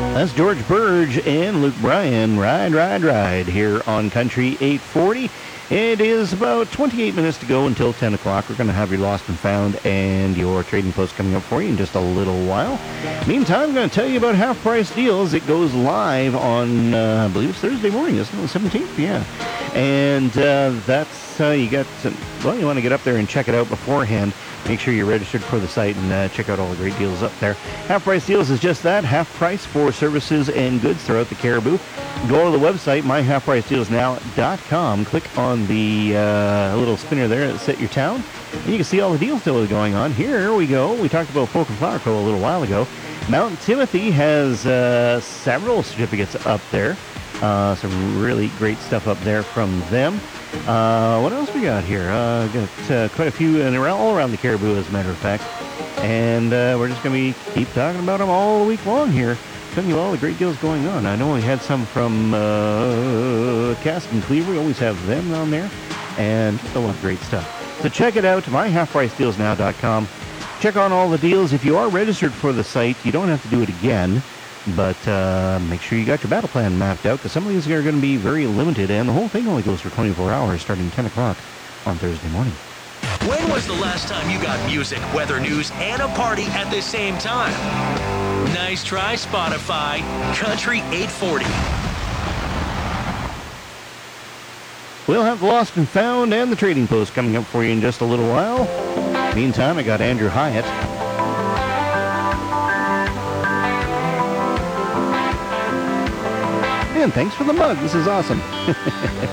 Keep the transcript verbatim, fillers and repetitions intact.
That's George Burge and Luke Bryan, Ride, Ride, Ride, here on Country eight forty. It is about twenty-eight minutes to go until ten o'clock. We're going to have your Lost and Found and your Trading Post coming up for you in just a little while. Meantime, I'm going to tell you about Half Price Deals. It goes live on, uh, I believe it's Thursday morning, isn't it? The seventeenth? Yeah. And uh, that's, uh, you got, to, well, you want to get up there and check it out beforehand. Make sure you're registered for the site and uh, check out all the great deals up there. Half Price Deals is just that, half price for services and goods throughout the Caribou. Go to the website, my half price deals now dot com. Click on the uh, little spinner there that set your town, and you can see all the deals still going on. Here we go. We talked about Folk and Flower Co. a little while ago. Mount Timothy has uh, several certificates up there. Uh, some really great stuff up there from them. Uh, what else we got here? Uh, got uh, quite a few and around, all around the Caribou, as a matter of fact. And uh, we're just going to be keep talking about them all week long here. Telling you all the great deals going on. I know we had some from uh, Cask and Cleaver. We always have them on there. And just a lot of great stuff. So check it out, my half price deals now dot com. Check on all the deals. If you are registered for the site, you don't have to do it again. But uh, make sure you got your battle plan mapped out, because some of these are going to be very limited, and the whole thing only goes for twenty-four hours, starting ten o'clock on Thursday morning. When was the last time you got music, weather news, and a party at the same time? Nice try, Spotify. Country eight forty. We'll have the Lost and Found and the Trading Post coming up for you in just a little while. Meantime, I got Andrew Hyatt. And thanks for the mug. This is awesome.